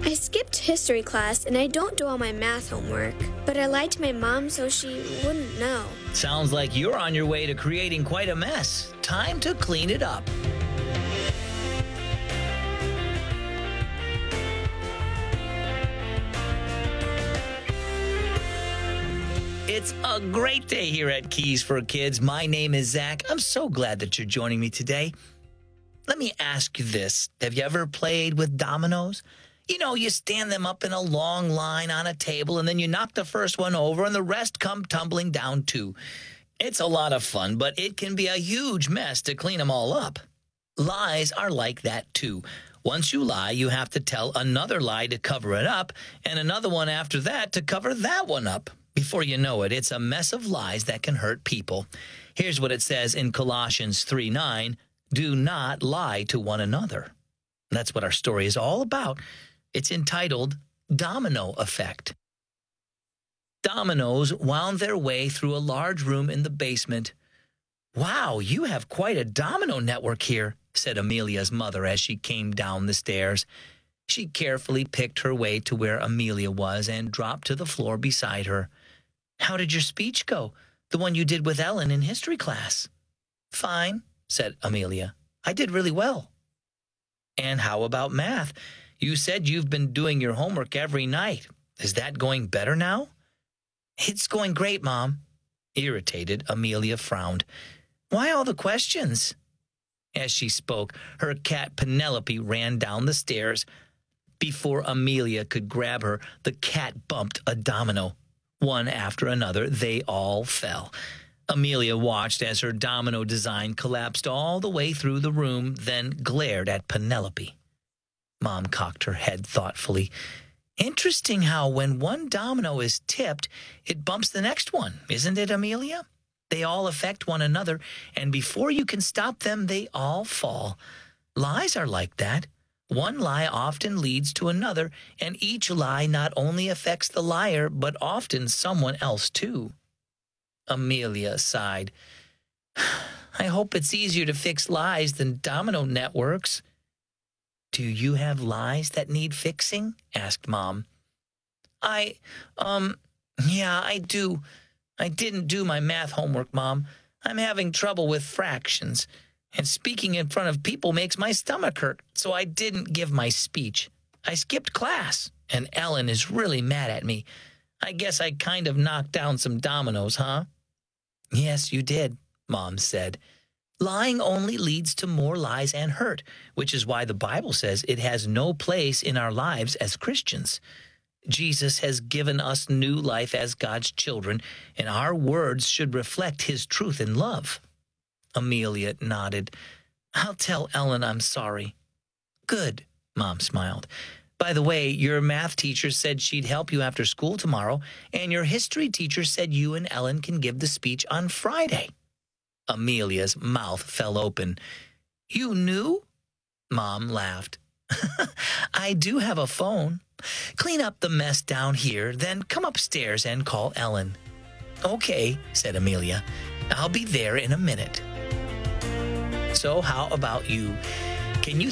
I skipped history class and I don't do all my math homework, but I lied to my mom so she wouldn't know. Sounds like you're on your way to creating quite a mess. Time to clean it up. It's a great day here at Keys for Kids. My name is Zach. I'm so glad that you're joining me today. Let me ask you this. Have you ever played with dominoes? You know, you stand them up in a long line on a table, and then you knock the first one over, and the rest come tumbling down too. It's a lot of fun, but it can be a huge mess to clean them all up. Lies are like that too. Once you lie, you have to tell another lie to cover it up, and another one after that to cover that one up. Before you know it, it's a mess of lies that can hurt people. Here's what it says in Colossians 3:9. Do not lie to one another. That's what our story is all about. It's entitled Domino Effect. Dominoes wound their way through a large room in the basement. Wow, you have quite a domino network here, said Amelia's mother as she came down the stairs. She carefully picked her way to where Amelia was and dropped to the floor beside her. How did your speech go? The one you did with Ellen in history class? Fine, said Amelia. I did really well. And how about math? You said you've been doing your homework every night. Is that going better now? It's going great, Mom. Irritated, Amelia frowned. Why all the questions? As she spoke, her cat Penelope ran down the stairs. Before Amelia could grab her, the cat bumped a domino. One after another, they all fell. Amelia watched as her domino design collapsed all the way through the room, then glared at Penelope. Mom cocked her head thoughtfully. Interesting how when one domino is tipped, it bumps the next one, isn't it, Amelia? They all affect one another, and before you can stop them, they all fall. Lies are like that. One lie often leads to another, and each lie not only affects the liar, but often someone else too. Amelia sighed. I hope it's easier to fix lies than domino networks. Do you have lies that need fixing? Asked Mom. Yeah, I do. I didn't do my math homework, Mom. I'm having trouble with fractions, and speaking in front of people makes my stomach hurt, so I didn't give my speech. I skipped class, and Ellen is really mad at me. I guess I kind of knocked down some dominoes, huh? Yes, you did, Mom said. Lying only leads to more lies and hurt, which is why the Bible says it has no place in our lives as Christians. Jesus has given us new life as God's children, and our words should reflect his truth and love. Amelia nodded. I'll tell Ellen I'm sorry. Good, Mom smiled. By the way, your math teacher said she'd help you after school tomorrow, and your history teacher said you and Ellen can give the speech on Friday. Amelia's mouth fell open. You knew? Mom laughed. I do have a phone. Clean up the mess down here, then come upstairs and call Ellen. Okay, said Amelia. I'll be there in a minute. So how about you? Can you